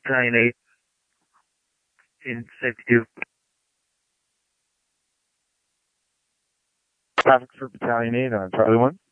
Battalion 8 in safety 2. Traffic for Battalion 8 on Charlie 1.